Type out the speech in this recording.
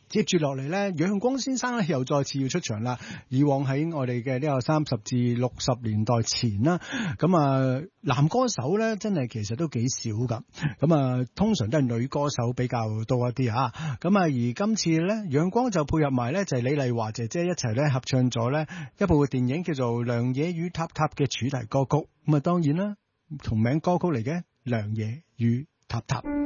接住落嚟咧，楊光先生咧又再次要出場啦。以往喺我哋嘅呢個30至60年代前啦，咁啊男歌手咧真係其實都幾少噶，咁啊通常都係女歌手比較多一啲啊。咁啊而今次咧，楊光就配合埋咧就係李麗華姐姐一齊咧合唱咗咧一部電影叫做《良野與塔塔》嘅主題歌曲。咁啊當然啦，同名歌曲嚟嘅《良野與塔塔》。